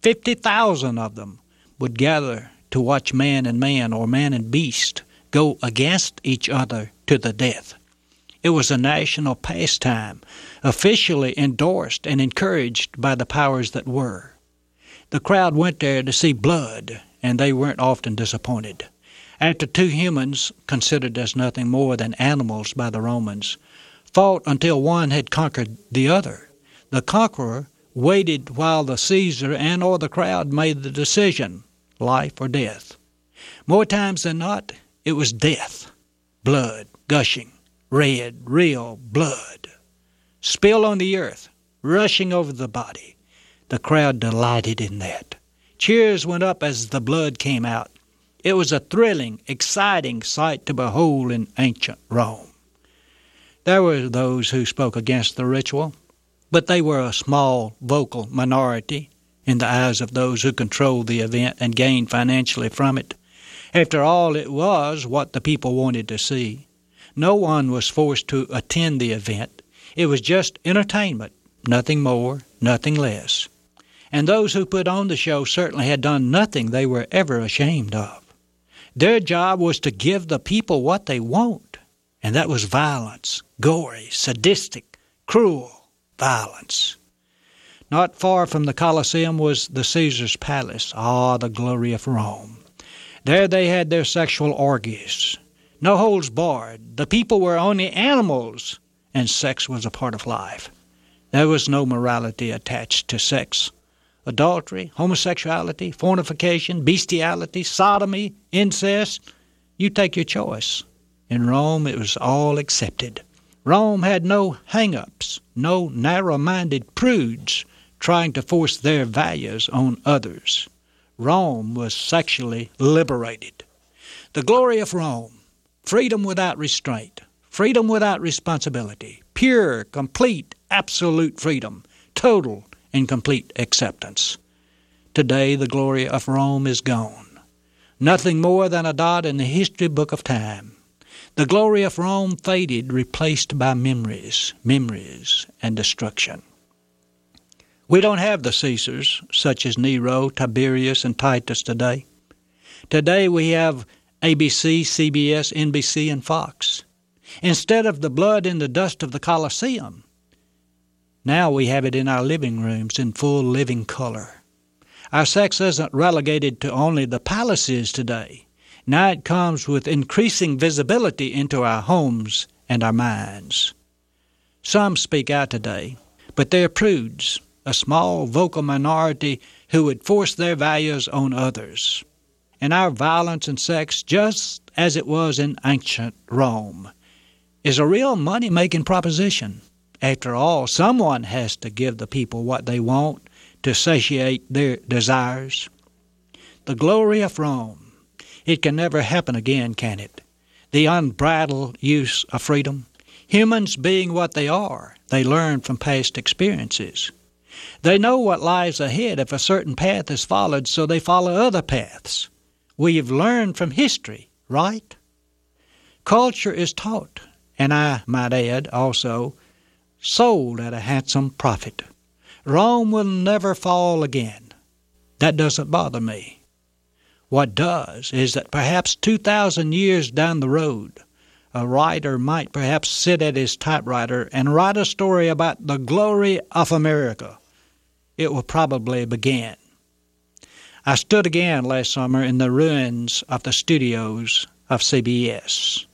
50,000 of them would gather to watch man and man or man and beast go against each other to the death. It was a national pastime, officially endorsed and encouraged by the powers that were. The crowd went there to see blood, and they weren't often disappointed. After two humans, considered as nothing more than animals by the Romans, fought until one had conquered the other, the conqueror waited while the Caesar and or the crowd made the decision, life or death. More times than not, it was death, blood, gushing, red, real blood, spilled on the earth, rushing over the body. The crowd delighted in that. Cheers went up as the blood came out. It was a thrilling, exciting sight to behold in ancient Rome. There were those who spoke against the ritual, but they were a small, vocal minority in the eyes of those who controlled the event and gained financially from it. After all, it was what the people wanted to see. No one was forced to attend the event. It was just entertainment, nothing more, nothing less. And those who put on the show certainly had done nothing they were ever ashamed of. Their job was to give the people what they want, and that was violence, gory, sadistic, cruel violence. Not far from the Colosseum was the Caesar's palace, the glory of Rome. There they had their sexual orgies. No holds barred. The people were only animals, and sex was a part of life. There was no morality attached to sex. Adultery, homosexuality, fornication, bestiality, sodomy, incest, you take your choice. In Rome, it was all accepted. Rome had no hang-ups, no narrow-minded prudes trying to force their values on others. Rome was sexually liberated. The glory of Rome, freedom without restraint, freedom without responsibility, pure, complete, absolute freedom, total and complete acceptance. Today, the glory of Rome is gone. Nothing more than a dot in the history book of time. The glory of Rome faded, replaced by memories, and destruction. We don't have the Caesars, such as Nero, Tiberius, and Titus today. Today we have ABC, CBS, NBC, and Fox. Instead of the blood in the dust of the Colosseum, now we have it in our living rooms in full living color. Our sex isn't relegated to only the palaces today. Now it comes with increasing visibility into our homes and our minds. Some speak out today, but they're prudes, a small vocal minority who would force their values on others. And our violence and sex, just as it was in ancient Rome, is a real money-making proposition. After all, someone has to give the people what they want to satiate their desires. The glory of Rome, it can never happen again, can it? The unbridled use of freedom. Humans being what they are, they learn from past experiences. They know what lies ahead if a certain path is followed, so they follow other paths. We've learned from history, right? Culture is taught, and I might add also, sold at a handsome profit. Rome will never fall again. That doesn't bother me. What does is that perhaps 2,000 years down the road, a writer might perhaps sit at his typewriter and write a story about the glory of America. It will probably begin. I stood again last summer in the ruins of the studios of CBS.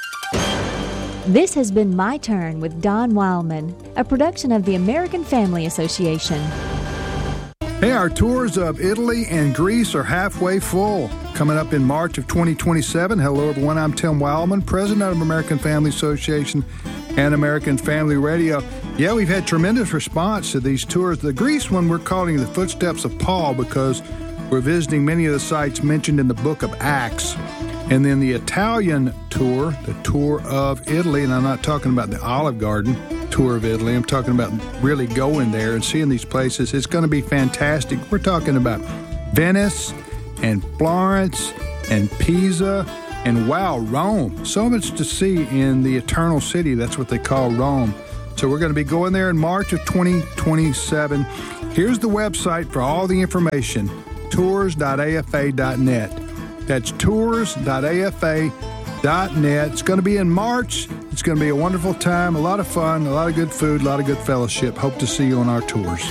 This has been My Turn with Don Wildman, a production of the American Family Association. Hey, our tours of Italy and Greece are halfway full. Coming up in March of 2027. Hello, everyone. I'm Tim Wildman, president of American Family Association and American Family Radio. Yeah, we've had tremendous response to these tours. The Greece one we're calling The Footsteps of Paul because we're visiting many of the sites mentioned in the book of Acts. And then the Italian tour, the tour of Italy, and I'm not talking about the Olive Garden tour of Italy. I'm talking about really going there and seeing these places. It's going to be fantastic. We're talking about Venice and Florence and Pisa and, wow, Rome. So much to see in the Eternal City. That's what they call Rome. So we're going to be going there in March of 2027. Here's the website for all the information, tours.afa.net. That's tours.afa.net. It's going to be in March. It's going to be a wonderful time, a lot of fun, a lot of good food, a lot of good fellowship. Hope to see you on our tours.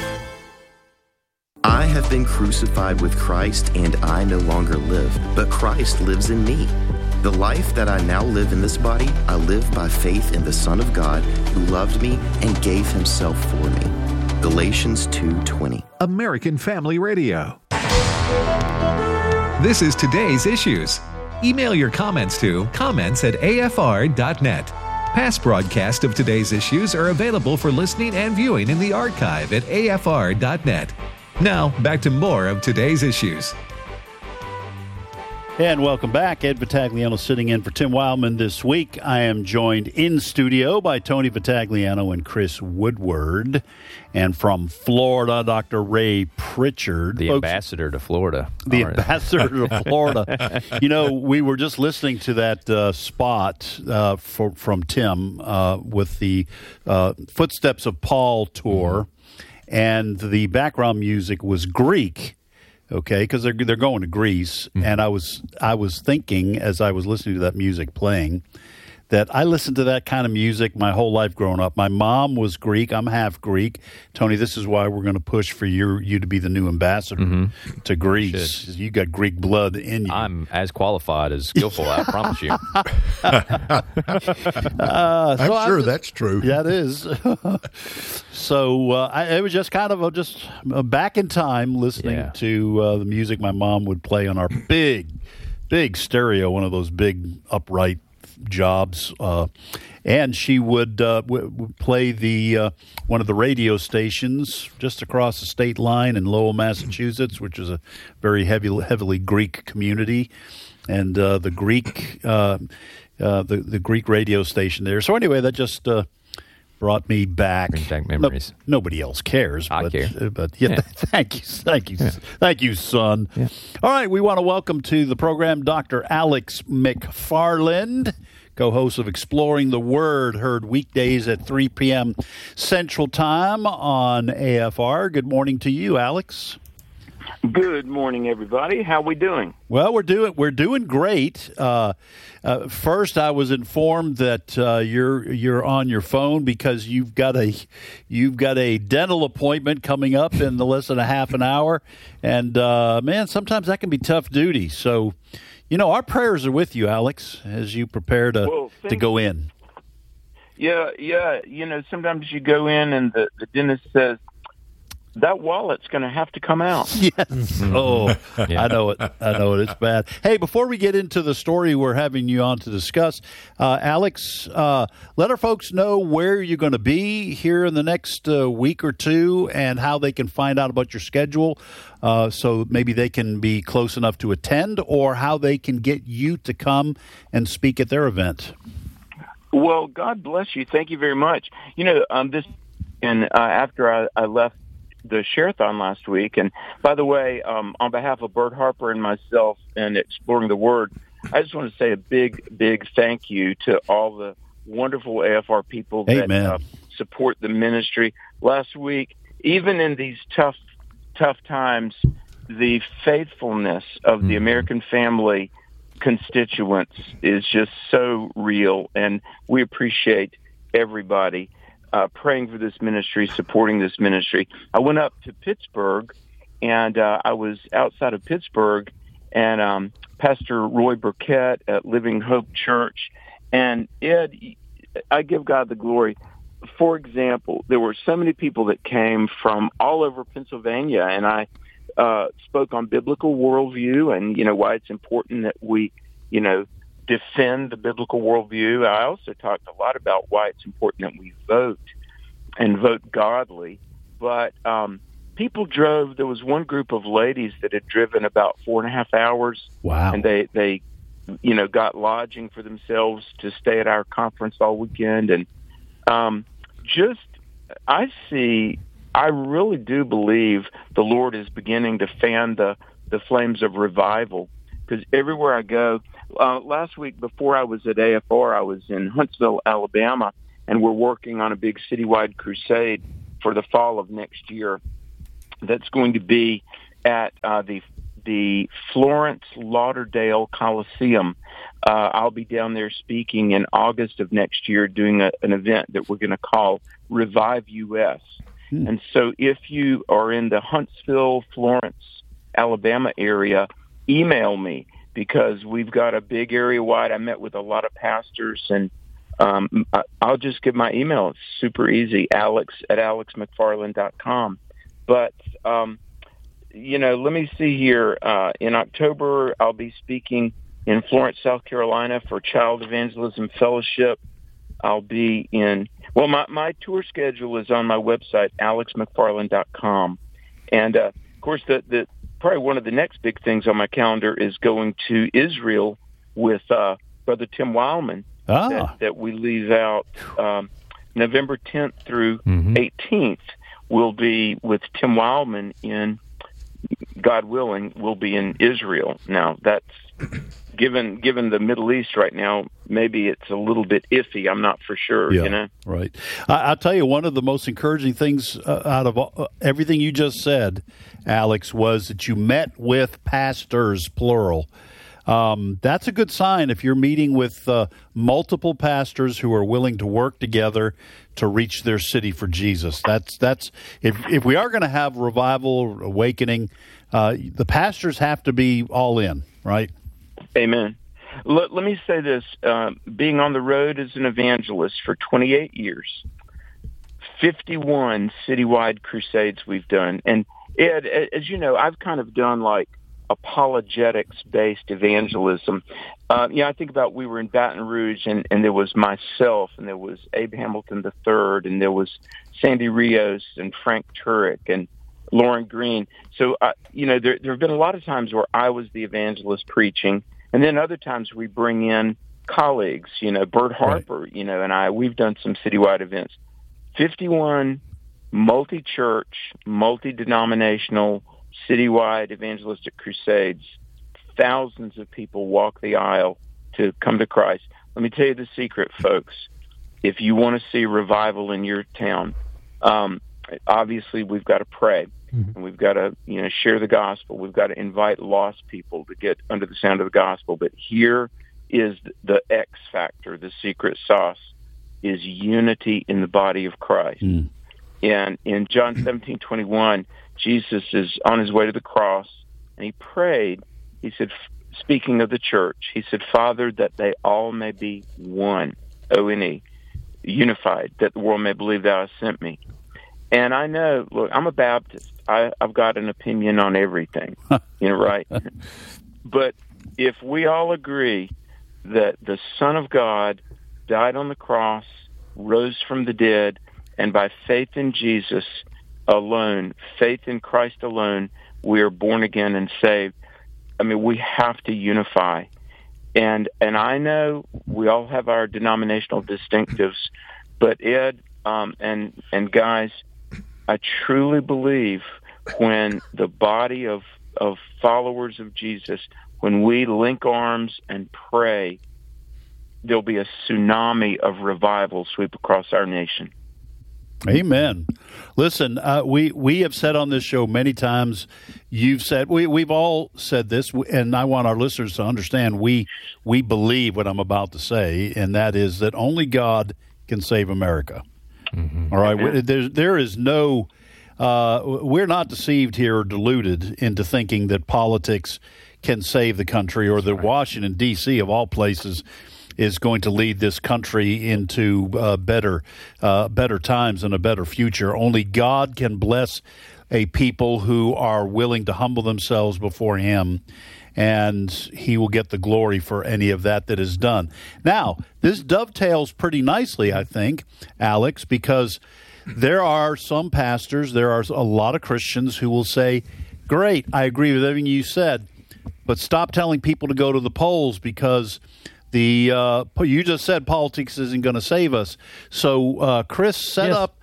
I have been crucified with Christ, and I no longer live, but Christ lives in me. The life that I now live in this body, I live by faith in the Son of God who loved me and gave himself for me. Galatians 2:20. American Family Radio. This is Today's Issues. Email your comments to comments@afr.net. Past broadcasts of Today's Issues are available for listening and viewing in the archive at afr.net. Now, back to more of Today's Issues. And welcome back. Ed Vitagliano sitting in for Tim Wildman this week. I am joined in studio by Tony Vitagliano and Chris Woodward. And from Florida, Dr. Ray Pritchard. The ambassador to Florida. The ambassador to Florida. You know, we were just listening to that spot from Tim with the Footsteps of Paul tour. And the background music was Greek. Okay, because they're going to Greece, and I was thinking as I was listening to that music playing that I listened to that kind of music my whole life growing up. My mom was Greek. I'm half Greek. Tony, this is why we're going to push for you to be the new ambassador to Greece. You got Greek blood in you. I'm as qualified as skillful, I promise you. I'm sure that's true. Yeah, it is. So it was just kind of back in time listening to the music my mom would play on our big stereo, one of those big upright jobs, and she would play the one of the radio stations just across the state line in Lowell, Massachusetts, which is a very heavily Greek community, and the Greek radio station there. So anyway, that just brought me back. Bring back memories. Nobody else cares. I care. But thank you, son. Yeah. All right, we want to welcome to the program Dr. Alex McFarland, co-host of Exploring the Word, heard weekdays at 3 p.m. Central Time on AFR. Good morning to you, Alex. Good morning, everybody. How we doing? Well, we're doing great. First, I was informed that you're on your phone because you've got a dental appointment coming up in less than a half an hour, and man, sometimes that can be tough duty. So, our prayers are with you, Alex, as you prepare to go in. Yeah. Sometimes you go in and the dentist says, that wallet's going to have to come out. Yes. Oh, yeah. I know it. It's bad. Hey, before we get into the story we're having you on to discuss, Alex, let our folks know where you're going to be here in the next week or two and how they can find out about your schedule so maybe they can be close enough to attend, or how they can get you to come and speak at their event. Well, God bless you. Thank you very much. After I left the Share-a-thon last week. And by the way, on behalf of Bert Harper and myself and Exploring the Word, I just want to say a big, big thank you to all the wonderful AFR people that support the ministry. Last week, even in these tough times, the faithfulness of the American family constituents is just so real, and we appreciate everybody praying for this ministry, supporting this ministry. I went up to Pittsburgh, and I was outside of Pittsburgh, and Pastor Roy Burkett at Living Hope Church. And Ed, I give God the glory. For example, there were so many people that came from all over Pennsylvania, and I spoke on biblical worldview and, why it's important that we, defend the biblical worldview. I also talked a lot about why it's important that we vote and vote godly. But people drove. There was one group of ladies that had driven about 4.5 hours. Wow! And they got lodging for themselves to stay at our conference all weekend. And I really do believe the Lord is beginning to fan the flames of revival, because everywhere I go. Last week, before I was at AFR, I was in Huntsville, Alabama, and we're working on a big citywide crusade for the fall of next year. that's going to be at the Florence Lauderdale Coliseum. I'll be down there speaking in August of next year, doing an event that we're going to call Revive US. And so if you are in the Huntsville, Florence, Alabama area, email me, because we've got a big area-wide. I met with a lot of pastors, and I'll just give my email. It's super easy, alex@alexmcfarland.com. But, let me see here. In October, I'll be speaking in Florence, South Carolina for Child Evangelism Fellowship. I'll be in, my tour schedule is on my website, alexmcfarland.com. And, of course, the probably one of the next big things on my calendar is going to Israel with Brother Tim Wildman that we leave out November 10th through 18th. We'll be with Tim Wildman in, God willing, we'll be in Israel. Now, that's given the Middle East right now, maybe it's a little bit iffy. I'm not for sure, Right. I'll tell you, one of the most encouraging things out of everything you just said, Alex, was that you met with pastors, plural. That's a good sign if you're meeting with multiple pastors who are willing to work together to reach their city for Jesus. That's if we are going to have revival or awakening, the pastors have to be all in, right? Amen. Let me say this. Being on the road as an evangelist for 28 years, 51 citywide crusades we've done. And Ed, as you know, I've kind of done like apologetics-based evangelism. I think about, we were in Baton Rouge, and there was myself, and there was Abe Hamilton III, and there was Sandy Rios and Frank Turek and Lauren Green. So, there have been a lot of times where I was the evangelist preaching, and then other times we bring in colleagues, Bert Harper, and we've done some citywide events. 51 multi-church, multi-denominational, citywide evangelistic crusades. Thousands of people walk the aisle to come to Christ. Let me tell you the secret, folks. If you want to see revival in your town, obviously we've got to pray. And we've got to, share the gospel. We've got to invite lost people to get under the sound of the gospel. But here is the X factor, the secret sauce, is unity in the body of Christ. And in John 17:21, Jesus is on his way to the cross, and he prayed. He said, speaking of the church, he said, Father, that they all may be one, O-N-E, unified, that the world may believe thou hast sent me. And I know, look, I'm a Baptist. I've got an opinion on everything, right? But if we all agree that the Son of God died on the cross, rose from the dead, and by faith in Jesus alone, faith in Christ alone, we are born again and saved. I mean, we have to unify. And I know we all have our denominational distinctives, but Ed and guys, I truly believe when the body of followers of Jesus, when we link arms and pray, there'll be a tsunami of revival sweep across our nation. Amen. Listen, we have said on this show many times, you've said, we've all said this, and I want our listeners to understand we believe what I'm about to say, and that is that only God can save America. All right? There is no, we're not deceived here or deluded into thinking that politics can save the country, or that Washington, D.C., of all places, is going to lead this country into better times and a better future. Only God can bless a people who are willing to humble themselves before Him, and He will get the glory for any of that is done. Now, this dovetails pretty nicely, I think, Alex, because there are some pastors, there are a lot of Christians who will say, great, I agree with everything you said, but stop telling people to go to the polls because you just said politics isn't going to save us. So, Chris, set up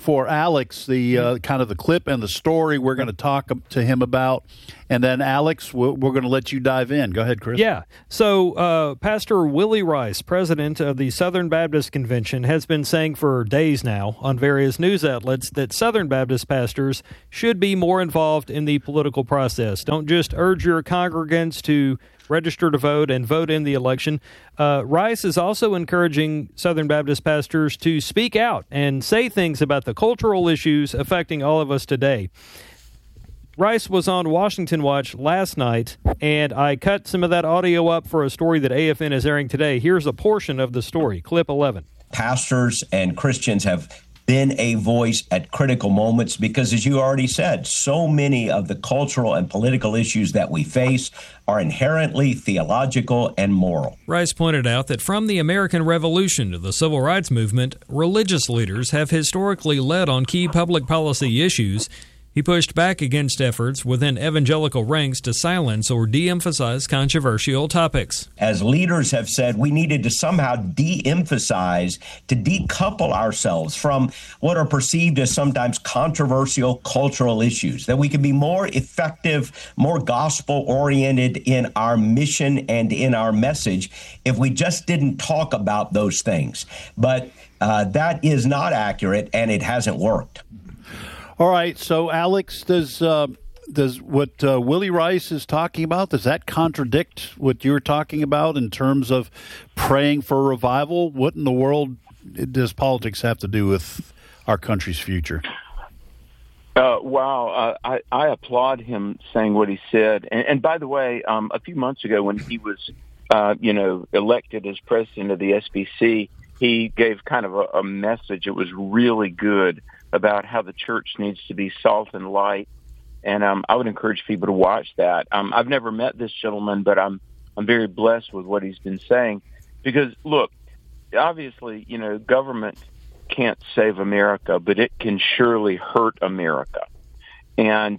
for Alex the kind of the clip and the story we're going to talk to him about. And then, Alex, we're going to let you dive in. Go ahead, Chris. Yeah. So Pastor Willie Rice, president of the Southern Baptist Convention, has been saying for days now on various news outlets that Southern Baptist pastors should be more involved in the political process. Don't just urge your congregants to register to vote and vote in the election. Rice is also encouraging Southern Baptist pastors to speak out and say things about the cultural issues affecting all of us today. Rice was on Washington Watch last night, and I cut some of that audio up for a story that AFN is airing today. Here's a portion of the story, clip 11. Pastors and Christians have been a voice at critical moments because, as you already said, so many of the cultural and political issues that we face are inherently theological and moral. Rice pointed out that from the American Revolution to the Civil Rights Movement, religious leaders have historically led on key public policy issues. He pushed back against efforts within evangelical ranks to silence or de-emphasize controversial topics. As leaders have said, we needed to somehow de-emphasize, to decouple ourselves from what are perceived as sometimes controversial cultural issues, that we could be more effective, more gospel-oriented in our mission and in our message if we just didn't talk about those things. But that is not accurate, and it hasn't worked. All right, so Alex, does what Willie Rice is talking about, does that contradict what you're talking about in terms of praying for revival? What in the world does politics have to do with our country's future? Wow, I applaud him saying what he said. And by the way, a few months ago when he was, elected as president of the SBC, he gave kind of a message. It was really good about how the church needs to be salt and light, and I would encourage people to watch that. I've never met this gentleman, but I'm very blessed with what he's been saying. Because look, obviously, government can't save America, but it can surely hurt America. And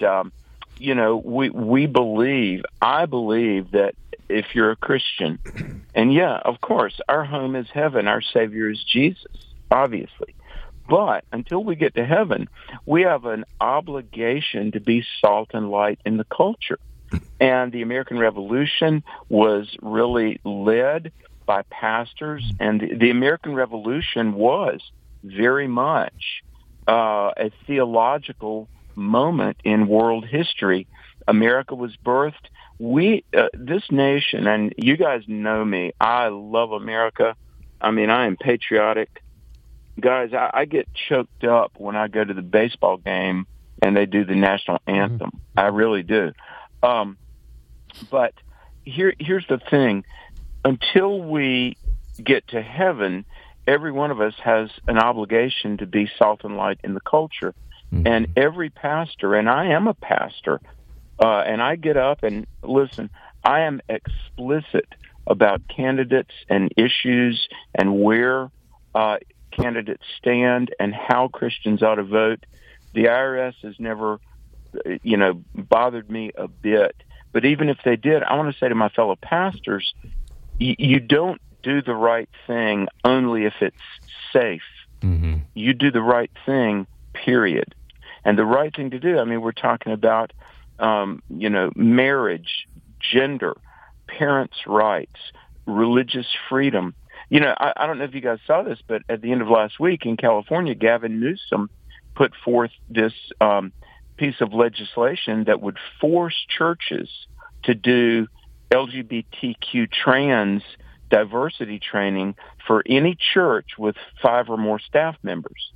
I believe that if you're a Christian, and yeah, of course, our home is heaven, our Savior is Jesus, obviously. But until we get to heaven, we have an obligation to be salt and light in the culture. And the American Revolution was really led by pastors, and the American Revolution was very much a theological moment in world history. America was birthed. This nation, and you guys know me, I love America. I mean, I am patriotic. Guys, I get choked up when I go to the baseball game and they do the national anthem. Mm-hmm. I really do. But here's the thing. Until we get to heaven, every one of us has an obligation to be salt and light in the culture. Mm-hmm. And every pastor, and I am a pastor, and I get up and listen, I am explicit about candidates and issues and where candidates stand and how Christians ought to vote. The IRS has never, bothered me a bit. But even if they did, I want to say to my fellow pastors, you don't do the right thing only if it's safe. Mm-hmm. You do the right thing, period. And the right thing to do, we're talking about, marriage, gender, parents' rights, religious freedom. I don't know if you guys saw this, but at the end of last week in California, Gavin Newsom put forth this piece of legislation that would force churches to do LGBTQ trans diversity training for any church with 5 or more staff members.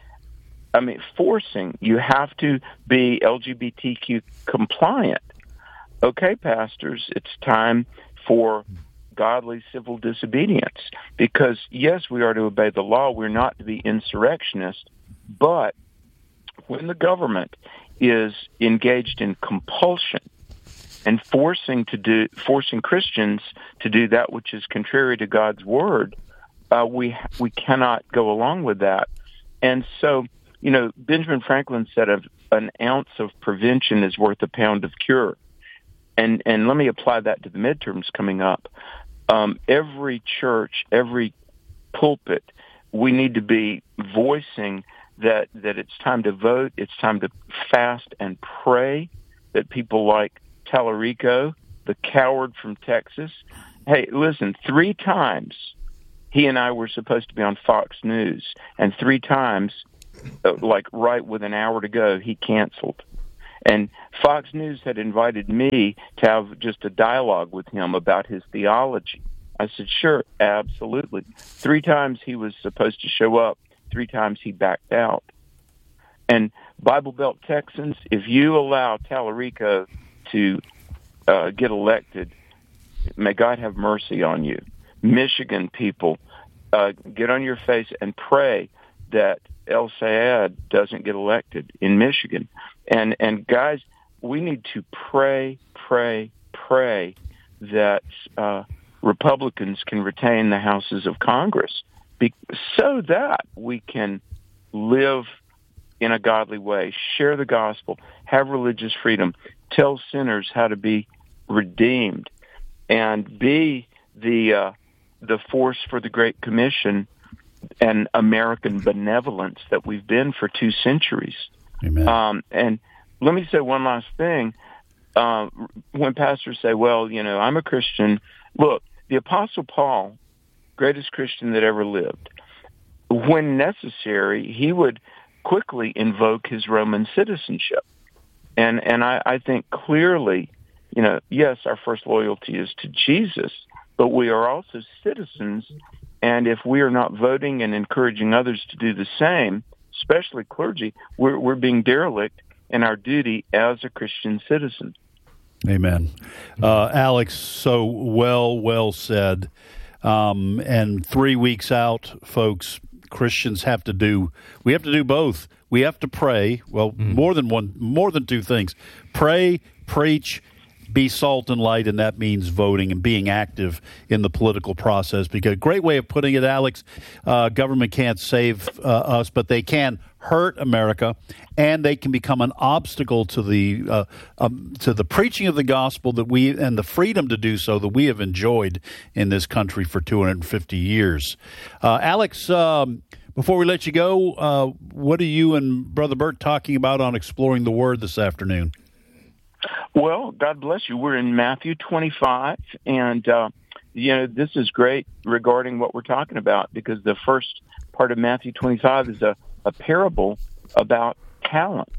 Forcing, you have to be LGBTQ compliant. Okay, pastors, it's time for godly civil disobedience, because yes, we are to obey the law. We're not to be insurrectionists. But when the government is engaged in compulsion and forcing Christians to do that which is contrary to God's word, we cannot go along with that. And so, Benjamin Franklin said an ounce of prevention is worth a pound of cure. And let me apply that to the midterms coming up. Every church, every pulpit, we need to be voicing that it's time to vote, it's time to fast and pray, that people like Tallarico, the coward from Texas, hey, listen, 3 times he and I were supposed to be on Fox News, and 3 times, like right with an hour to go, he canceled. And Fox News had invited me to have just a dialogue with him about his theology. I said, sure, absolutely. 3 times he was supposed to show up. 3 times he backed out. And Bible Belt Texans, if you allow Tallarico to get elected, may God have mercy on you. Michigan people, get on your face and pray that El Sayed doesn't get elected in Michigan. And guys, we need to pray that Republicans can retain the houses of Congress so that we can live in a godly way, share the gospel, have religious freedom, tell sinners how to be redeemed, and be the force for the Great Commission and American benevolence that we've been for 2 centuries. Amen. And let me say one last thing. When pastors say, well, I'm a Christian, look, the Apostle Paul, greatest Christian that ever lived, when necessary, he would quickly invoke his Roman citizenship. And I think clearly, yes, our first loyalty is to Jesus, but we are also citizens, and if we are not voting and encouraging others to do the same, especially clergy, we're being derelict in our duty as a Christian citizen. Amen. Alex, so well said. And 3 weeks out, folks, Christians have to do both. We have to pray. Well, more than 2 things. Pray, preach, be salt and light, and that means voting and being active in the political process. Because a great way of putting it, Alex, government can't save us, but they can hurt America, and they can become an obstacle to the preaching of the gospel that we and the freedom to do so that we have enjoyed in this country for 250 years. Alex, before we let you go, what are you and Brother Bert talking about on Exploring the Word this afternoon? Well, God bless you. We're in Matthew 25, and this is great regarding what we're talking about, because the first part of Matthew 25 is a parable about talents.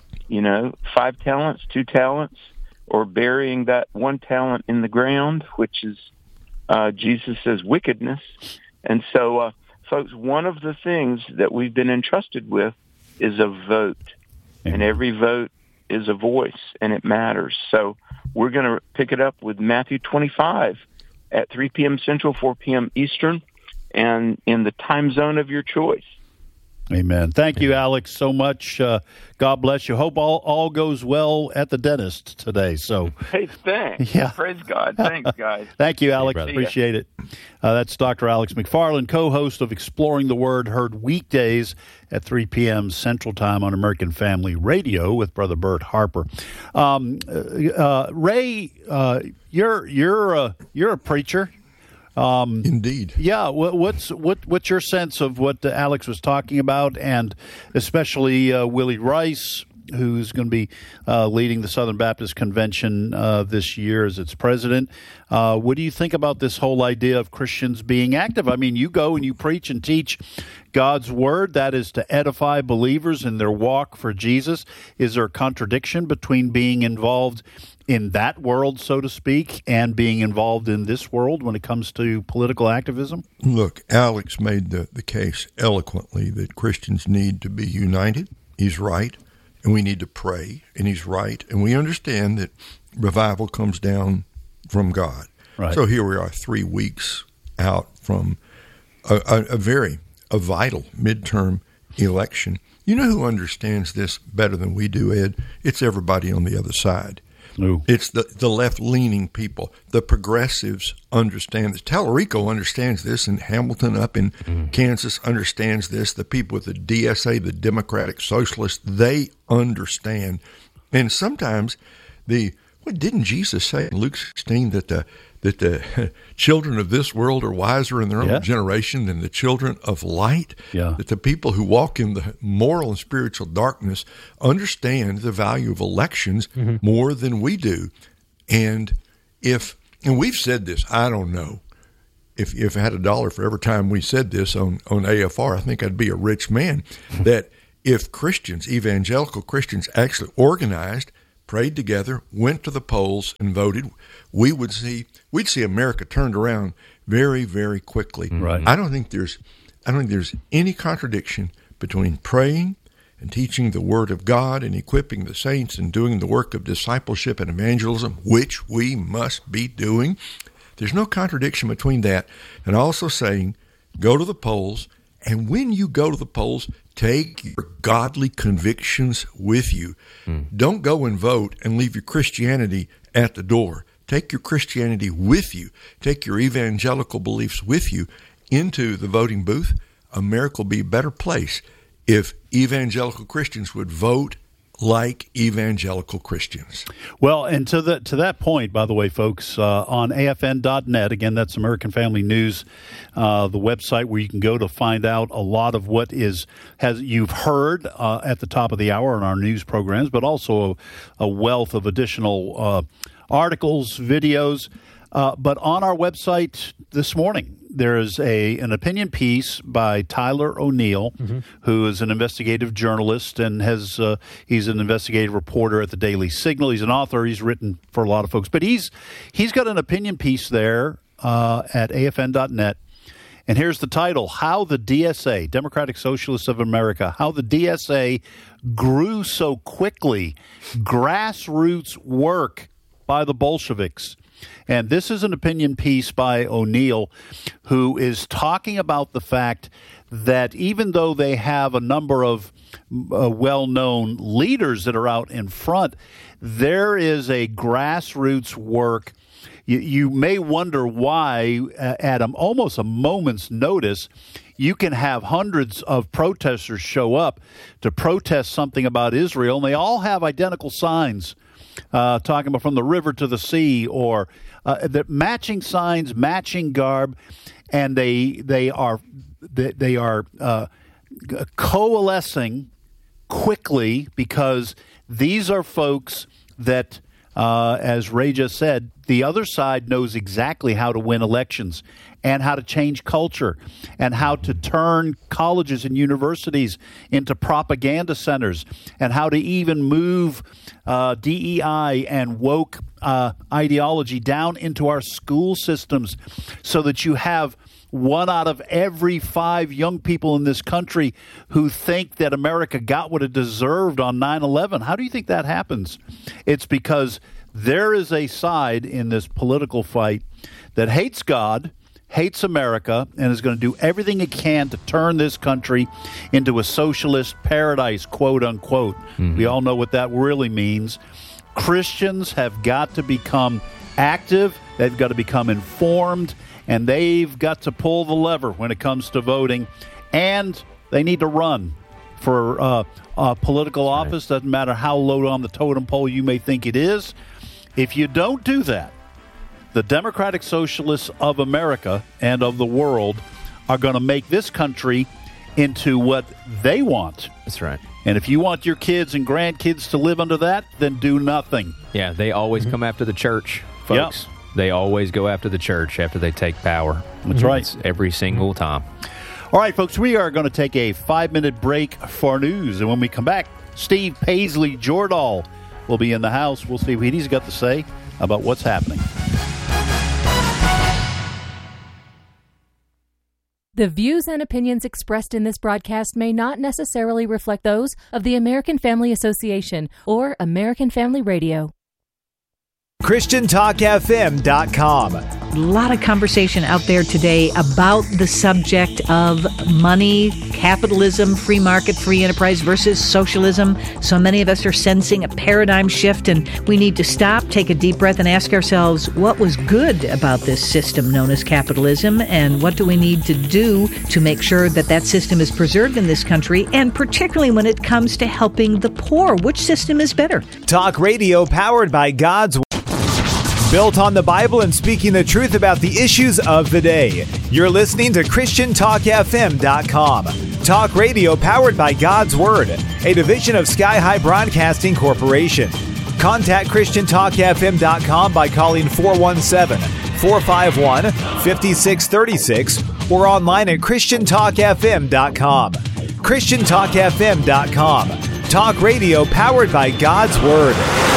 5 talents, 2 talents, or burying that 1 talent in the ground, which is Jesus says wickedness. And so, folks, one of the things that we've been entrusted with is a vote, and every vote is a voice, and it matters. So we're going to pick it up with Matthew 25 at 3 p.m. Central, 4 p.m. Eastern, and in the time zone of your choice. Amen. Thank you, Alex, so much. God bless you. Hope all goes well at the dentist today. So, hey, thanks. Yeah. Praise God. Thanks, guys. Thank you, Alex. Hey, appreciate it. That's Dr. Alex McFarland, co-host of Exploring the Word, heard weekdays at 3 p.m. Central Time on American Family Radio with Brother Bert Harper. Ray, you're a preacher. Indeed. Yeah. What's your sense of what Alex was talking about, and especially Willie Rice, who's going to be leading the Southern Baptist Convention this year as its president? What do you think about this whole idea of Christians being active? I mean, you go and you preach and teach God's word. That is to edify believers in their walk for Jesus. Is there a contradiction between being involved in that world, so to speak, and being involved in this world when it comes to political activism? Look, Alex made the case eloquently that Christians need to be united. He's right. And we need to pray, and he's right. And we understand that revival comes down from God. Right. So here we are 3 weeks out from a vital midterm election. You know who understands this better than we do, Ed? It's everybody on the other side. Ooh. It's the left-leaning people. The progressives understand this. Tallarico understands this, and Hamilton up in Kansas understands this. The people with the DSA, the Democratic Socialists, they understand. And sometimes the What didn't Jesus say in Luke 16 that the children of this world are wiser in their own generation than the children of light? Yeah. That the people who walk in the moral and spiritual darkness understand the value of elections more than we do. And we've said this, I don't know, if I had $1 for every time we said this on AFR, I think I'd be a rich man, that if Christians, evangelical Christians, actually organized, prayed together, went to the polls, and voted, we'd see America turned around very, very quickly. Right. I don't think there's any contradiction between praying and teaching the Word of God and equipping the saints and doing the work of discipleship and evangelism, which we must be doing. There's no contradiction between that and also saying, go to the polls, and when you go to the polls, take your godly convictions with you. Don't go and vote and leave your Christianity at the door. Take your Christianity with you. Take your evangelical beliefs with you into the voting booth. America will be a better place if evangelical Christians would vote like evangelical Christians. Well, and to that point, by the way, folks, on AFN.net, again, that's American Family News, the website where you can go to find out a lot of what you've heard at the top of the hour in our news programs, but also a wealth of additional articles, videos. But on our website this morning, there is an opinion piece by Tyler O'Neill, who is an investigative journalist and he's an investigative reporter at the Daily Signal. He's an author. He's written for a lot of folks. But he's got an opinion piece there at AFN.net. And here's the title, How the DSA, Democratic Socialists of America, How the DSA Grew So Quickly, Grassroots Work by the Bolsheviks. And this is an opinion piece by O'Neill, who is talking about the fact that even though they have a number of well-known leaders that are out in front, there is a grassroots work. You may wonder why, at almost a moment's notice, you can have hundreds of protesters show up to protest something about Israel, and they all have identical signs. Talking about from the river to the sea, or the matching signs, matching garb, and they are coalescing quickly because these are folks that, as Ray just said, the other side knows exactly how to win elections and how to change culture and how to turn colleges and universities into propaganda centers and how to even move DEI and woke ideology down into our school systems so that you have 1 out of every 5 young people in this country who think that America got what it deserved on 9/11. How do you think that happens? It's because there is a side in this political fight that hates God, hates America, and is going to do everything it can to turn this country into a socialist paradise, quote unquote. We all know what that really means. Christians have got to become active, they've got to become informed, and they've got to pull the lever when it comes to voting, and they need to run for political office. Doesn't matter how low on the totem pole you may think it is. If you don't do that, the Democratic Socialists of America and of the world are going to make this country into what they want. That's right. And if you want your kids and grandkids to live under that, then do nothing. Yeah, they always come after the church, folks. Yep. They always go after the church after they take power. That's right. It's every single time. All right, folks, we are going to take a 5-minute break for news. And when we come back, Steve Paisley Jordahl will be in the house. We'll see what he's got to say about what's happening. The views and opinions expressed in this broadcast may not necessarily reflect those of the American Family Association or American Family Radio. ChristianTalkFM.com. A lot of conversation out there today about the subject of money, capitalism, free market, free enterprise versus socialism. So many of us are sensing a paradigm shift, and we need to stop, take a deep breath, and ask ourselves what was good about this system known as capitalism, and what do we need to do to make sure that that system is preserved in this country, and particularly when it comes to helping the poor. Which system is better? Talk radio powered by God's built on the Bible and speaking the truth about the issues of the day. You're listening to ChristianTalkFM.com. Talk radio powered by God's Word, a division of Sky High Broadcasting Corporation. Contact ChristianTalkFM.com by calling 417-451-5636 or online at ChristianTalkFM.com. ChristianTalkFM.com. Talk radio powered by God's Word.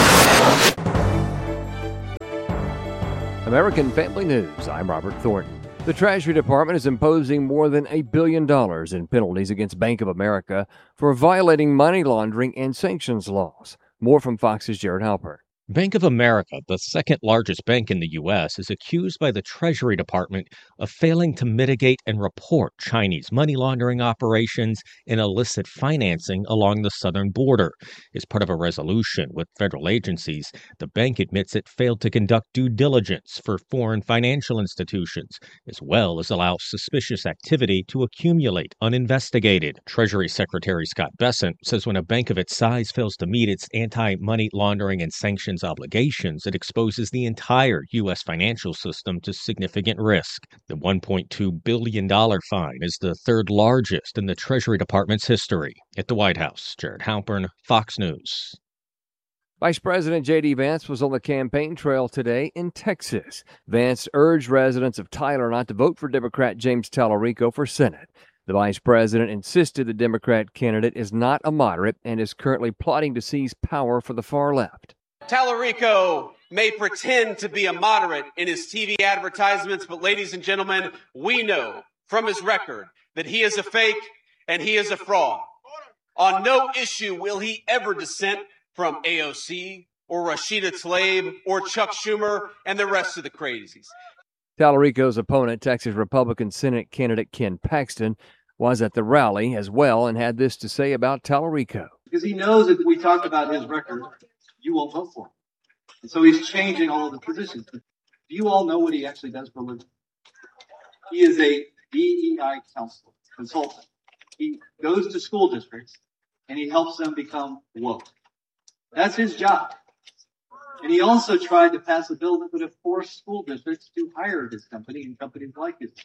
American Family News, I'm Robert Thornton. The Treasury Department is imposing more than $1 billion in penalties against Bank of America for violating money laundering and sanctions laws. More from Fox's Jared Halpern. Bank of America, the second largest bank in the U.S., is accused by the Treasury Department of failing to mitigate and report Chinese money laundering operations and illicit financing along the southern border. As part of a resolution with federal agencies, the bank admits it failed to conduct due diligence for foreign financial institutions, as well as allow suspicious activity to accumulate uninvestigated. Treasury Secretary Scott Bessent says when a bank of its size fails to meet its anti-money laundering and sanctions obligations, it exposes the entire U.S. financial system to significant risk. The $1.2 billion fine is the third largest in the Treasury Department's history. At the White House, Jared Halpern, Fox News. Vice President J.D. Vance was on the campaign trail today in Texas. Vance urged residents of Tyler not to vote for Democrat James Tallarico for Senate. The vice president insisted the Democrat candidate is not a moderate and is currently plotting to seize power for the far left. Tallarico may pretend to be a moderate in his TV advertisements, but ladies and gentlemen, we know from his record that he is a fake and he is a fraud. On no issue will he ever dissent from AOC or Rashida Tlaib or Chuck Schumer and the rest of the crazies. Tallarico's opponent, Texas Republican Senate candidate Ken Paxton, was at the rally as well and had this to say about Tallarico. Because he knows that if we talk about his record, you won't vote for him. And so he's changing all of the positions. Do you all know what he actually does for a living? He is a DEI counselor, consultant. He goes to school districts and he helps them become woke. That's his job. And he also tried to pass a bill that would have forced school districts to hire his company and companies like his.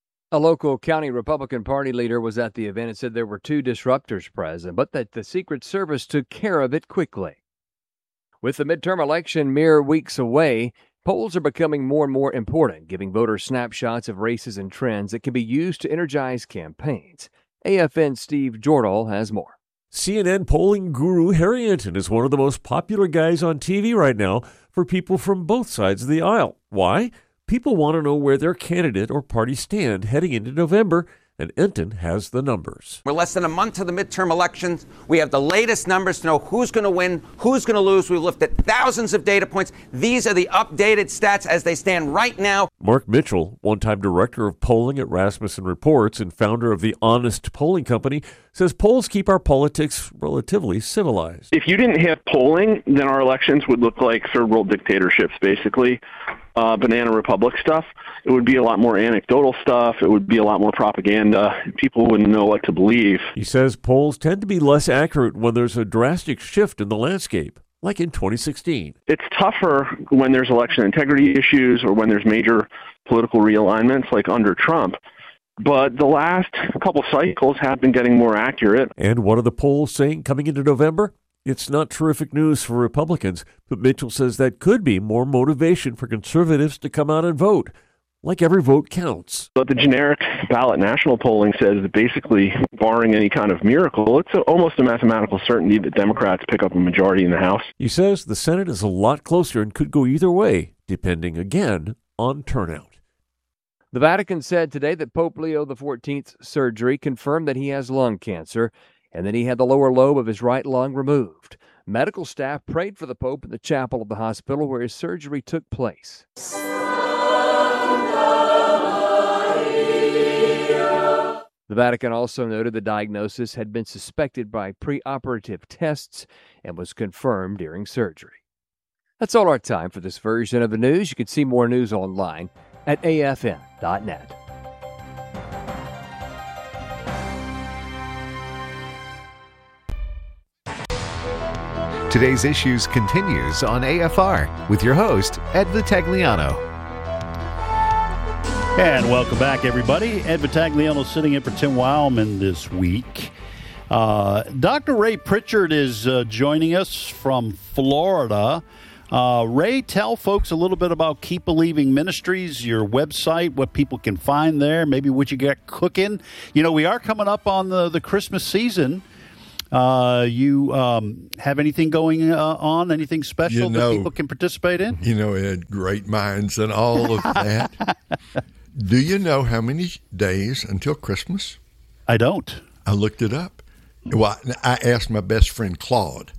A local county Republican Party leader was at the event and said there were 2 disruptors present, but that the Secret Service took care of it quickly. With the midterm election mere weeks away, polls are becoming more and more important, giving voters snapshots of races and trends that can be used to energize campaigns. AFN's Steve Jordahl has more. CNN polling guru Harry Enton is one of the most popular guys on TV right now for people from both sides of the aisle. Why? People want to know where their candidate or party stand heading into November, and Enton has the numbers. We're less than a month to the midterm elections. We have the latest numbers to know who's going to win, who's going to lose. We've looked at thousands of data points. These are the updated stats as they stand right now. Mark Mitchell, one-time director of polling at Rasmussen Reports and founder of the Honest Polling Company, says polls keep our politics relatively civilized. If you didn't have polling, then our elections would look like third-world dictatorships, basically. Banana Republic stuff. It would be a lot more anecdotal stuff. It would be a lot more propaganda. People wouldn't know what to believe. He says polls tend to be less accurate when there's a drastic shift in the landscape, like in 2016. It's tougher when there's election integrity issues or when there's major political realignments like under Trump. But the last couple cycles have been getting more accurate. And what are the polls saying coming into November? It's not terrific news for Republicans, but Mitchell says that could be more motivation for conservatives to come out and vote. Like every vote counts. But the generic ballot national polling says that basically, barring any kind of miracle, it's almost a mathematical certainty that Democrats pick up a majority in the House. He says the Senate is a lot closer and could go either way, depending again on turnout. The Vatican said today that Pope Leo XIV's surgery confirmed that he has lung cancer and that he had the lower lobe of his right lung removed. Medical staff prayed for the Pope in the chapel of the hospital where his surgery took place. The Vatican also noted the diagnosis had been suspected by preoperative tests and was confirmed during surgery. That's all our time for this version of the news. You can see more news online at afn.net. Today's Issues continues on AFR with your host, Ed Vitagliano. And welcome back, everybody. Ed Vitagliano sitting in for Tim Wildman this week. Dr. Ray Pritchard is joining us from Florida. Ray, tell folks a little bit about Keep Believing Ministries, your website, what people can find there, maybe what you got cooking. You know, we are coming up on the Christmas season. You have anything going on, anything special that people can participate in? You know, Ed, great minds and all of that. Do you know how many days until Christmas? I don't. I looked it up. Well, I asked my best friend, Claude.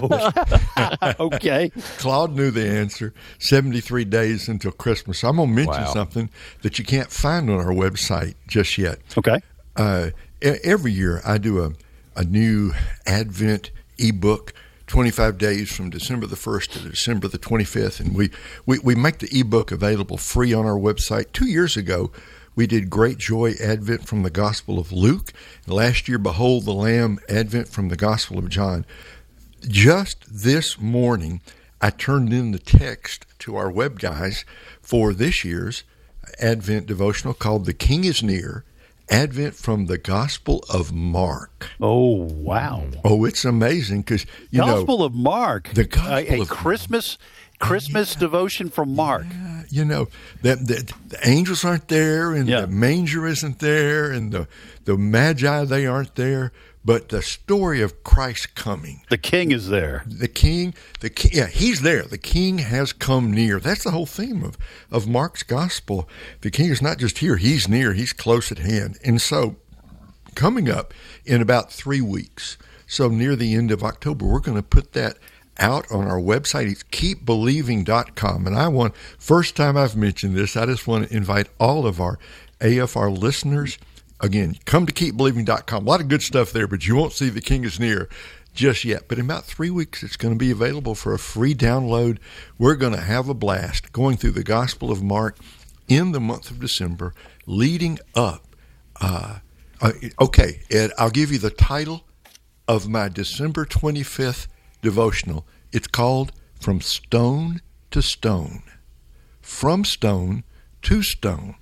Okay. Claude knew the answer. 73 days until Christmas. I'm going to mention something that you can't find on our website just yet. Okay. Every year I do a new Advent ebook, 25 days from December the 1st to December the 25th, and we make the ebook available free on our website. 2 years ago, we did Great Joy Advent from the Gospel of Luke. Last year, Behold the Lamb Advent from the Gospel of John. Just this morning, I turned in the text to our web guys for this year's Advent devotional called The King is Near, Advent from the Gospel of Mark. Oh, wow. Oh, it's amazing because, you know. Gospel of Mark. The Gospel of Christmas devotion from Mark. You know, the angels aren't there, and the manger isn't there, and the magi, they aren't there, but the story of Christ coming. The king is there. The king, yeah, he's there. The king has come near. That's the whole theme of Mark's gospel. The king is not just here, he's near, he's close at hand. And so, coming up in about 3 weeks, so near the end of October, we're going to put that out on our website. It's keepbelieving.com. And first time I've mentioned this, I just want to invite all of our AFR listeners, again, come to keepbelieving.com. A lot of good stuff there, but you won't see The King is Near just yet. But in about 3 weeks, it's going to be available for a free download. We're going to have a blast going through the Gospel of Mark in the month of December, leading up. Okay, Ed, I'll give you the title of my December 25th devotional. It's called From Stone to Stone. From Stone to Stone.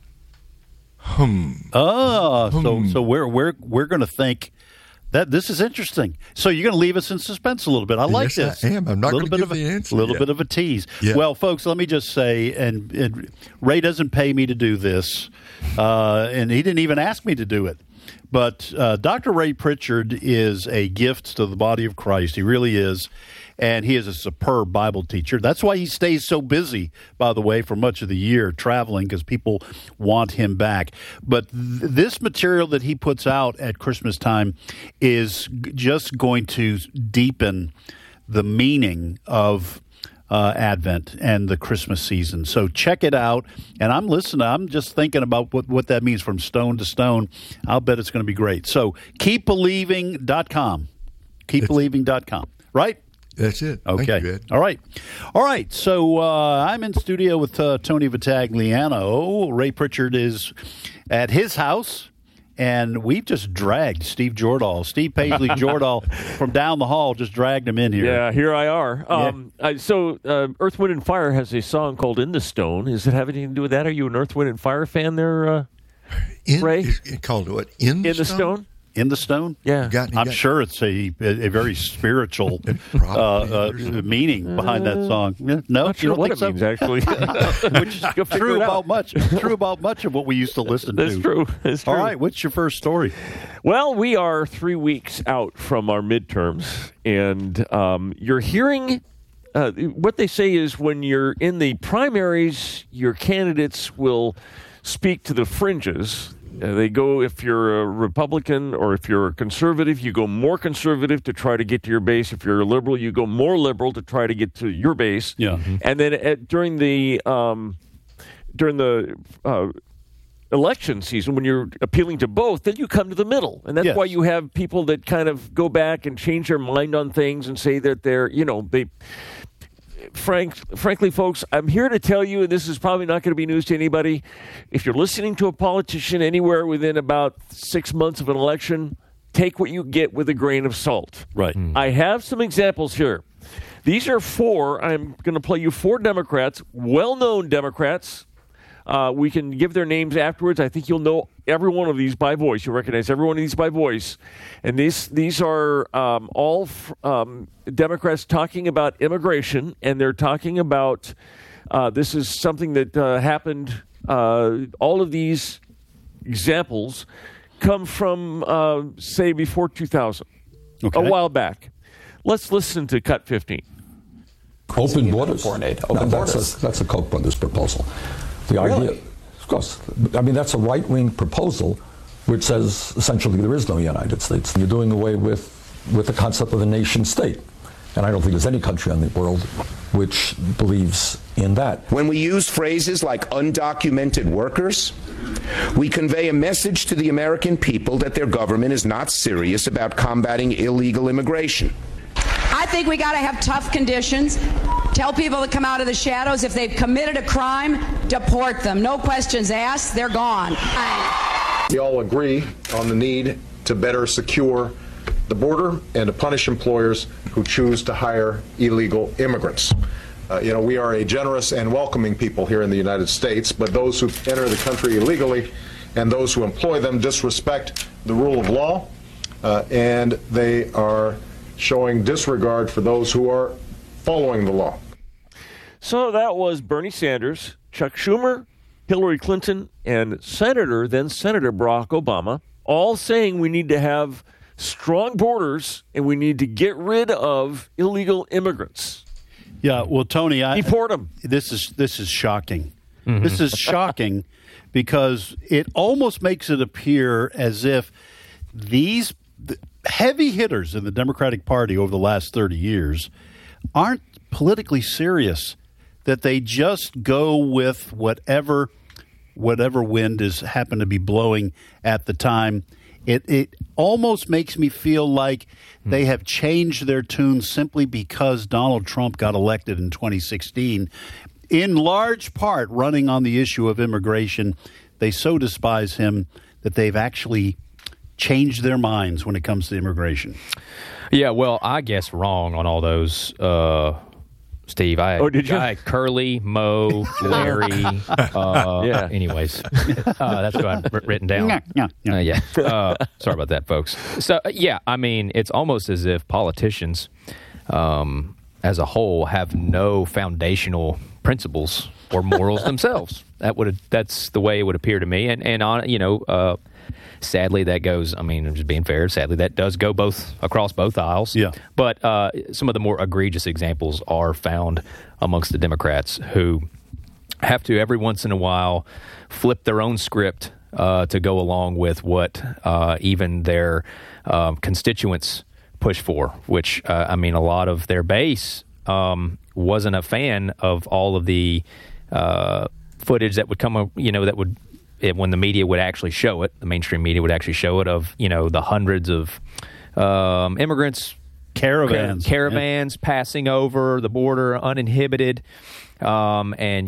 So we're going to think that this is interesting. So you're going to leave us in suspense a little bit. I like this. I am. I'm not going to give the answer. A little bit of a tease. Yeah. Well, folks, let me just say, and Ray doesn't pay me to do this, and he didn't even ask me to do it. But Dr. Ray Pritchard is a gift to the body of Christ. He really is. And he is a superb Bible teacher. That's why he stays so busy, by the way, for much of the year, traveling, because people want him back. But this material that he puts out at Christmas time is just going to deepen the meaning of Advent and the Christmas season. So check it out. And I'm listening. I'm just thinking about what that means, from stone to stone. I'll bet it's going to be great. So keepbelieving.com. Keepbelieving.com. Right? That's it. Okay. Thank you, Ed. All right. So I'm in studio with Tony Vitagliano. Ray Pritchard is at his house. And we've just dragged Steve Jordahl. Steve Paisley Jordahl from down the hall just dragged him in here. Yeah, here I are. Earth, Wind, and Fire has a song called In the Stone. Does it have anything to do with that? Are you an Earth, Wind, and Fire fan there, Ray? Called what? In the Stone? In the Stone? Yeah. I'm sure it's a very spiritual meaning behind that song. No, not sure you don't what think it means, actually. Which is true about much of what we used to listen to. That's true. All right, what's your first story? Well, we are 3 weeks out from our midterms, and you're hearing what they say is when you're in the primaries, your candidates will speak to the fringes. They go, if you're a Republican or if you're a conservative, you go more conservative to try to get to your base. If you're a liberal, you go more liberal to try to get to your base. Yeah. And then during the election season, when you're appealing to both, then you come to the middle. And that's why you have people that kind of go back and change their mind on things and say that they're, frankly, folks, I'm here to tell you, and this is probably not going to be news to anybody, if you're listening to a politician anywhere within about 6 months of an election, take what you get with a grain of salt. Right. I have some examples here. These are four. I'm going to play you four Democrats, well-known Democrats. We can give their names afterwards. I think you'll know every one of these by voice. You'll recognize every one of these by voice. And these are all Democrats talking about immigration, and they're talking about this is something that happened. All of these examples come from, say, before 2000, a while back. Let's listen to Cut 15. Open borders. That's a Koch brothers proposal. The idea, of course, I mean, that's a right-wing proposal which says essentially there is no United States. You're doing away with the concept of a nation state. And I don't think there's any country in the world which believes in that. When we use phrases like undocumented workers, we convey a message to the American people that their government is not serious about combating illegal immigration. I think we got to have tough conditions. Tell people to come out of the shadows. If they've committed a crime, deport them. No questions asked. They're gone. We all agree on the need to better secure the border and to punish employers who choose to hire illegal immigrants. We are a generous and welcoming people here in the United States, but those who enter the country illegally and those who employ them disrespect the rule of law, and they are showing disregard for those who are following the law. So that was Bernie Sanders, Chuck Schumer, Hillary Clinton, and then Senator Barack Obama, all saying we need to have strong borders and we need to get rid of illegal immigrants. Yeah, well, Tony, deport them. This is shocking. Mm-hmm. This is shocking because it almost makes it appear as if these heavy hitters in the Democratic Party over the last 30 years aren't politically serious, that they just go with whatever wind is happen to be blowing at the time. It almost makes me feel like they have changed their tune simply because Donald Trump got elected in 2016, in large part running on the issue of immigration. They so despise him that they've actually changed their minds when it comes to immigration. Yeah, well, I guess wrong on all those, Steve. Did you? I Curly, Mo, Larry. Yeah. Anyways, that's what I've written down. Yeah. Sorry about that, folks. So, I mean, it's almost as if politicians as a whole have no foundational principles or morals themselves. That's the way it would appear to me. And on, sadly, that goes, I mean, I'm just being fair, sadly, that does go across both aisles. Yeah. But some of the more egregious examples are found amongst the Democrats who have to, every once in a while, flip their own script to go along with what even their constituents push for, which, I mean, a lot of their base wasn't a fan of all of the footage that would come up, that would, when the media would actually show it, the mainstream media would actually show it of, the hundreds of immigrants, caravans passing over the border uninhibited, and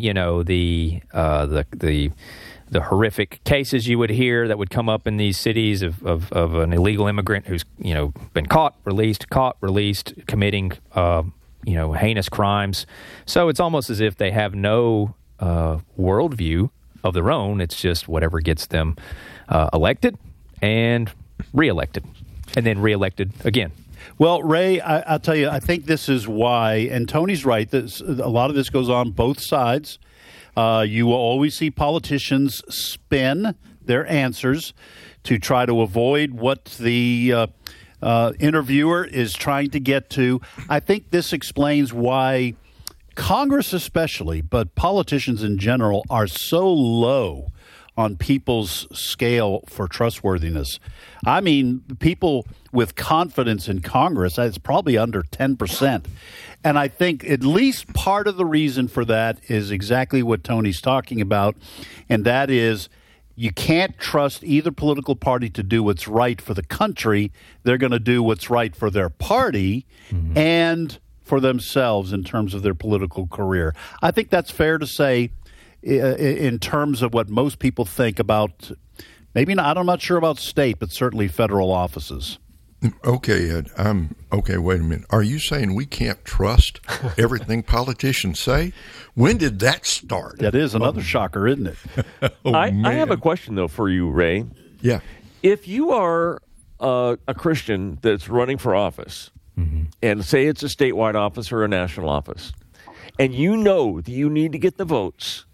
the horrific cases you would hear that would come up in these cities of an illegal immigrant who's been caught, released, committing heinous crimes. So it's almost as if they have no worldview of their own. It's just whatever gets them elected and reelected, and then reelected again. Well, Ray, I'll tell you, I think this is why, and Tony's right, a lot of this goes on both sides. You will always see politicians spin their answers to try to avoid what the interviewer is trying to get to. I think this explains why Congress especially, but politicians in general, are so low on people's scale for trustworthiness. I mean, people with confidence in Congress, it's probably under 10%. And I think at least part of the reason for that is exactly what Tony's talking about, and that is you can't trust either political party to do what's right for the country. They're going to do what's right for their party and for themselves in terms of their political career. I think that's fair to say in terms of what most people think about, maybe not, I'm not sure about state, but certainly federal offices. Okay, Ed. Okay, wait a minute. Are you saying we can't trust everything politicians say? When did that start? That is another shocker, isn't it? I have a question, though, for you, Ray. Yeah. If you are a Christian that's running for office, and say it's a statewide office or a national office, and you know that you need to get the votes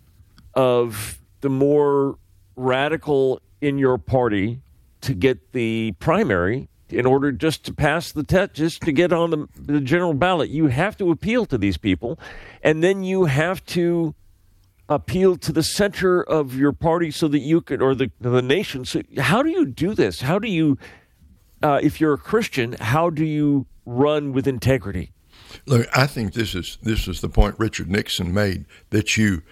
of the more radical in your party to get the primary in order just to pass the test, just to get on the general ballot, you have to appeal to these people, and then you have to appeal to the center of your party so that you could, or the nation. So how do you do this? How do you, if you're a Christian, how do you run with integrity? Look, I think this is the point Richard Nixon made, that you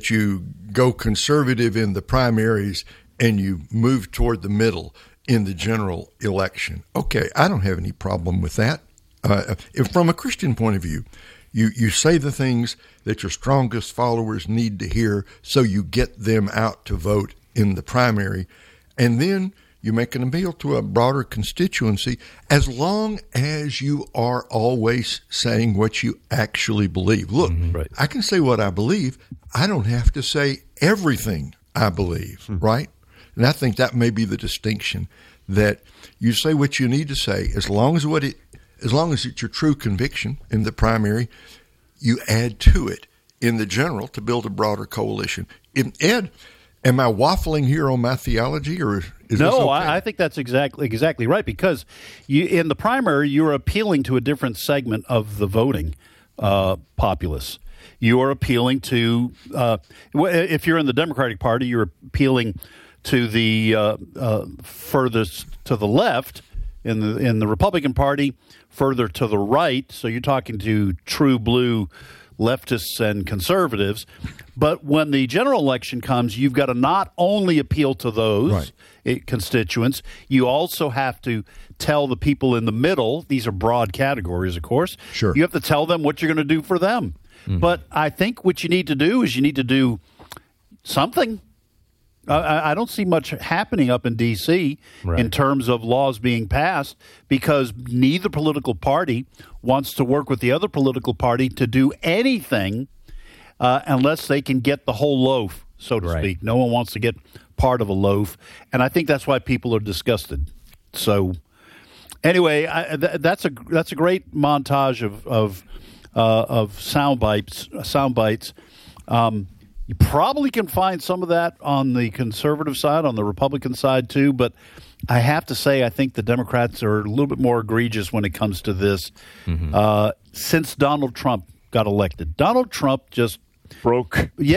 go conservative in the primaries and you move toward the middle in the general election. Okay, I don't have any problem with that. If from a Christian point of view, you say the things that your strongest followers need to hear so you get them out to vote in the primary, and then you make an appeal to a broader constituency, as long as you are always saying what you actually believe. Look, I can say what I believe. I don't have to say everything I believe, right? And I think that may be the distinction, that you say what you need to say, as long as it's your true conviction in the primary, you add to it in the general to build a broader coalition. Ed, am I waffling here on my theology, or is no? This okay? I think that's exactly right, because in the primary you're appealing to a different segment of the voting populace. You are appealing to, if you're in the Democratic Party, you're appealing to the furthest to the left. In the Republican Party, further to the right. So you're talking to true blue leftists and conservatives. But when the general election comes, you've got to not only appeal to those constituents, you also have to tell the people in the middle. These are broad categories, of course. Sure. You have to tell them what you're going to do for them. But I think what you need to do is you need to do something. I don't see much happening up in D.C. in terms of laws being passed, because neither political party wants to work with the other political party to do anything unless they can get the whole loaf, so to speak. No one wants to get part of a loaf, and I think that's why people are disgusted. So anyway, that's a great montage of sound bites. You probably can find some of that on the conservative side, on the Republican side too, but I have to say I think the Democrats are a little bit more egregious when it comes to this. Since Donald Trump got elected, Donald Trump just broke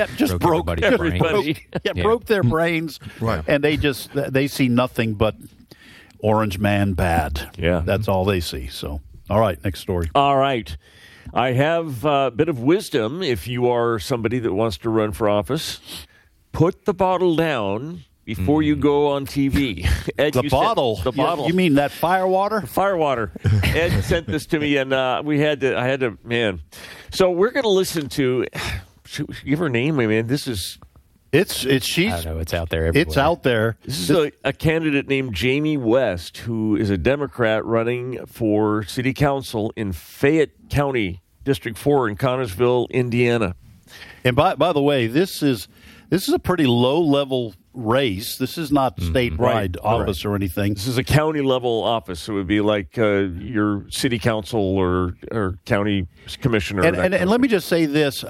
everybody. Broke their brains, and they see nothing but Orange Man bad. Yeah, that's all they see. So, all right, next story. All right. I have a bit of wisdom if you are somebody that wants to run for office. Put the bottle down before you go on TV. Ed, the bottle? You mean that fire water? Fire water. Ed sent this to me, and I had to, man. So we're going to listen to, should we give her name? I mean, this is... She's... I don't know, it's out there everywhere. It's out there. This is a candidate named Jamie West, who is a Democrat running for city council in Fayette County, District 4 in Connersville, Indiana. And by the way, this is a pretty low-level race. This is not statewide office or anything. This is a county-level office. So it would be like your city council or county commissioner. And let me just say this,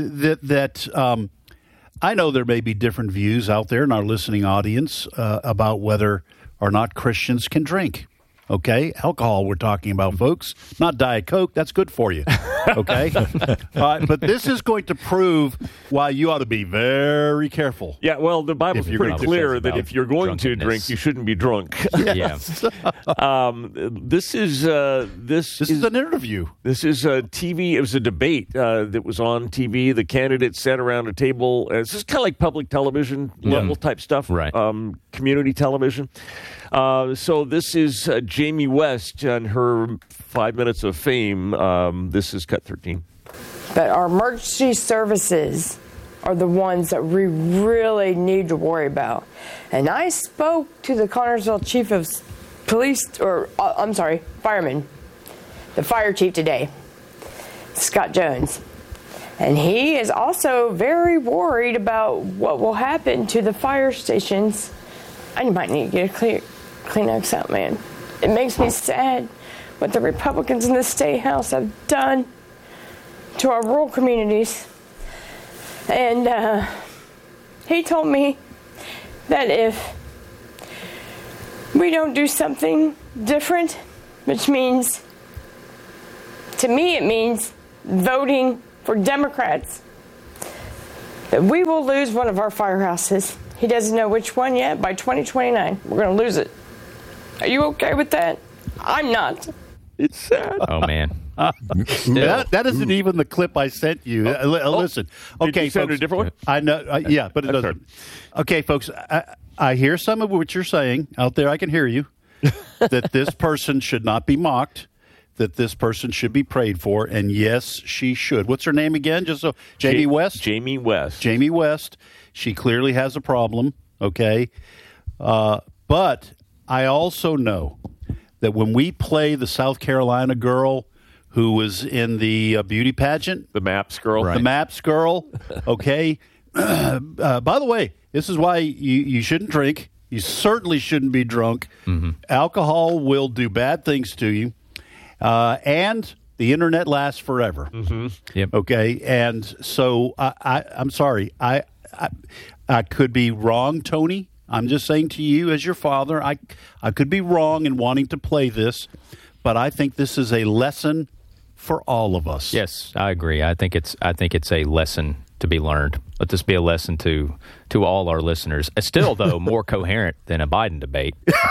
I know there may be different views out there in our listening audience about whether or not Christians can drink. Okay? Alcohol we're talking about, folks. Not Diet Coke. That's good for you. Okay? But this is going to prove why you ought to be very careful. Yeah, well, the Bible's pretty clear that if you're going to drink, you shouldn't be drunk. Yes. This is an interview. This is a TV. It was a debate that was on TV. The candidates sat around a table. This is kind of like public television level type stuff, right? Community television. So this is Jamie West and her 5 minutes of fame. This is cut 13. But our emergency services are the ones that we really need to worry about. And I spoke to the Connersville Chief of fireman, the fire chief today, Scott Jones. And he is also very worried about what will happen to the fire stations. I might need to get a Kleenex out, man. It makes me sad what the Republicans in the State House have done to our rural communities. And he told me that if we don't do something different, which means, to me it means voting for Democrats, that we will lose one of our firehouses. He doesn't know which one yet. By 2029, we're going to lose it. Are you okay with that? I'm not. It's sad. Oh, man. That isn't even the clip I sent you. Listen. Okay, did you send folks, a different one? I know. Yeah, but it doesn't. Okay, folks, I hear some of what you're saying out there. I can hear you. That this person should not be mocked. That this person should be prayed for, and yes, she should. What's her name again? Just so Jamie West. Jamie West. Jamie West. She clearly has a problem. Okay, but I also know that when we play the South Carolina girl who was in the beauty pageant, the Maps girl, the Maps girl. Okay. By the way, this is why you shouldn't drink. You certainly shouldn't be drunk. Mm-hmm. Alcohol will do bad things to you. And the internet lasts forever. Mm-hmm. Yep. Okay, and so I'm sorry. I could be wrong, Tony. I'm just saying to you, as your father, I could be wrong in wanting to play this, but I think this is a lesson for all of us. Yes, I agree. I think it's a lesson to be learned. Let this be a lesson to all our listeners. It's still, though, more coherent than a Biden debate.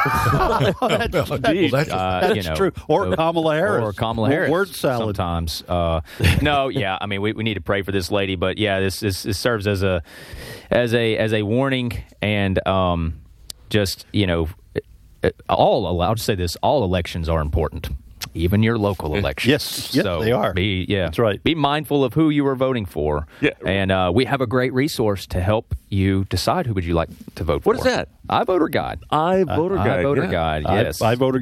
That's true. Or Kamala Harris. Or Kamala Harris. Word salad. Sometimes. No, yeah. I mean, we need to pray for this lady, but yeah, this serves as a warning, and just I'll just say this: all elections are important. Even your local elections. Yes, so they are. That's right. Be mindful of who you are voting for. Yeah. And we have a great resource to help you decide who would you like to vote for. What is that? iVoter Guide. iVoter Guide. iVoter Guide, yes.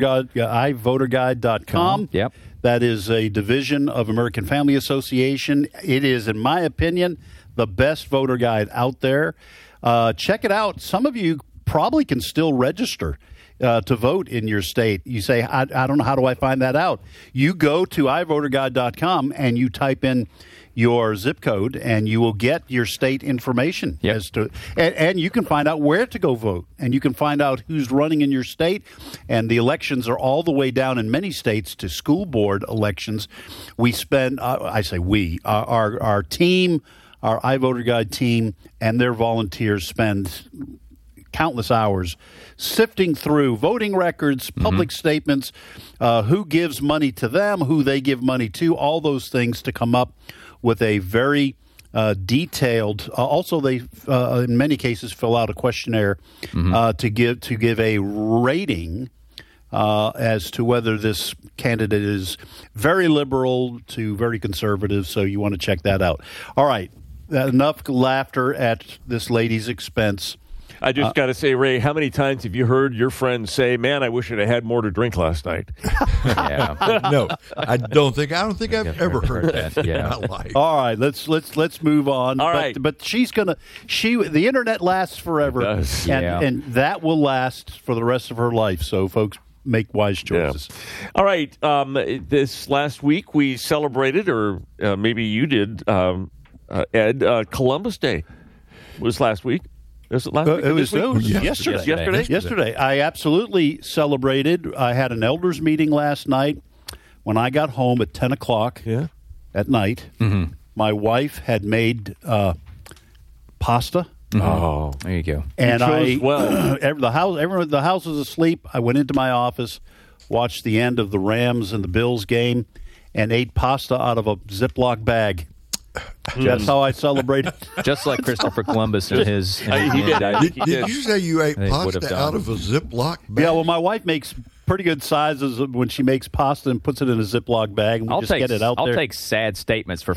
iVoterGuide.com. Yep. That is a division of American Family Association. It is, in my opinion, the best voter guide out there. Check it out. Some of you probably can still register to vote in your state. You say, I don't know, how do I find that out? You go to iVoterGuide.com and you type in your zip code, and you will get your state information. Yep. And you can find out where to go vote, and you can find out who's running in your state. And the elections are all the way down in many states to school board elections. We spend, our team, our iVoter Guide team, and their volunteers spend countless hours sifting through voting records, public statements, who gives money to them, who they give money to, all those things to come up with a very detailed. Also, they in many cases fill out a questionnaire to give a rating as to whether this candidate is very liberal to very conservative. So you want to check that out. All right, enough laughter at this lady's expense. I just got to say, Ray, how many times have you heard your friends say, "Man, I wish I'd had more to drink last night"? Yeah. No, I don't think I've ever heard that in my life. All right, let's move on. All right. But the internet lasts forever. It does. And that will last for the rest of her life. So folks, make wise choices. Yeah. All right. This last week we celebrated, or maybe you did, Ed, Columbus Day was last week. Was it last week? It was yesterday. I absolutely celebrated. I had an elders meeting last night. When I got home at 10 o'clock at night, my wife had made pasta. Oh, there you go. And the house was asleep. I went into my office, watched the end of the Rams and the Bills game, and ate pasta out of a Ziploc bag. That's how I celebrated. Just like Christopher Columbus and his. Did you say you ate pasta out of a Ziploc bag? Yeah, well, my wife makes pretty good sizes when she makes pasta and puts it in a Ziploc bag. And we just get it out there. I'll take sad statements for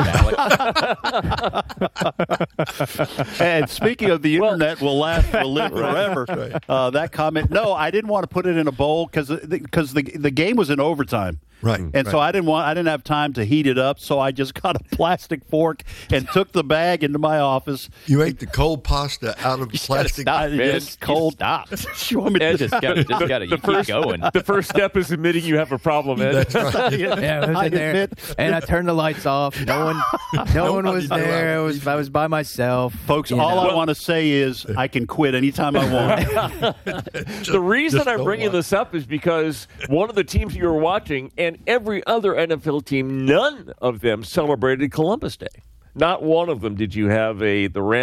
$500, Alex. And speaking of the internet, will live forever. That comment. No, I didn't want to put it in a bowl because the game was in overtime. Right. And so I didn't have time to heat it up, so I just got a plastic fork and took the bag into my office. You ate the cold pasta out of plastic. Stop, it's cold. Stop. You want me to just got to keep going. The first step is admitting you have a problem, Ed. That's right. Yeah, I was in there, and I turned the lights off. No one was there. I was by myself. Folks, all I want to say is I can quit anytime I want. The reason I'm bringing this up is because one of the teams you were watching, and every other NFL team, none of them celebrated Columbus Day. Not one of them did you have the Rams